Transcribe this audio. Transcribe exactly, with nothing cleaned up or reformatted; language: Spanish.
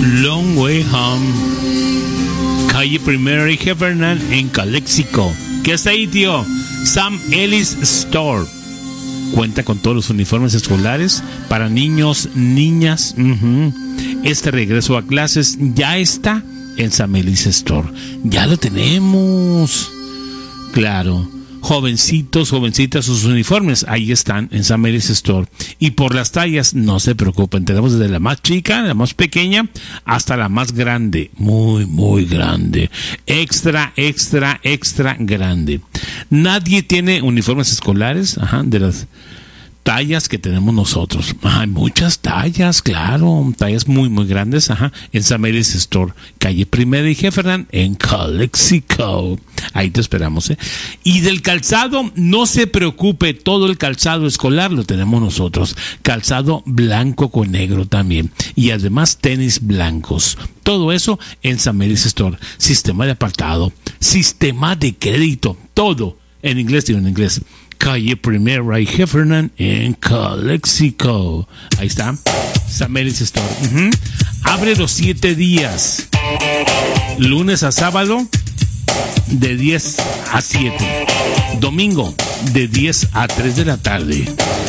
Long Way Home. Calle Primera y Heffernan en Calexico. ¿Qué está ahí, tío? Sam Ellis Store. Cuenta con todos los uniformes escolares para niños, niñas. Uh-huh. Este regreso a clases ya está en Sam Ellis Store. Ya lo tenemos. Claro. Jovencitos, jovencitas, sus uniformes, ahí están en Sam Ellis Store. Y por las tallas, no se preocupen, tenemos desde la más chica, la más pequeña, hasta la más grande, muy, muy grande. Extra, extra, extra grande. Nadie tiene uniformes escolares, ajá, de las tallas que tenemos nosotros. Hay muchas tallas, claro, tallas muy, muy grandes, ajá, en Sam Ellis Store, calle Primera y Heffernan, en Calexico. Ahí te esperamos, ¿eh? Y del calzado, no se preocupe, todo el calzado escolar lo tenemos nosotros. Calzado blanco con negro también. Y además tenis blancos. Todo eso en Sam Ellis Store. Sistema de apartado, sistema de crédito, todo en inglés, digo en inglés. Calle Primera y Heffernan en Calexico. Ahí está, Sam Ellis Store. Uh-huh. Abre los siete días, lunes a sábado, de diez a siete. Domingo, de diez a tres de la tarde.